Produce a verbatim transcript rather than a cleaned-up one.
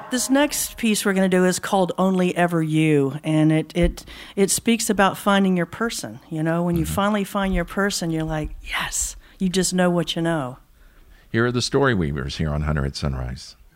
This next piece we're going to do is called Only Ever You, and it it it speaks about finding your person. You know, when you mm-hmm. finally find your person, you're like, yes, you just know what you know. Here are the Story Weavers here on Hunter at Sunrise.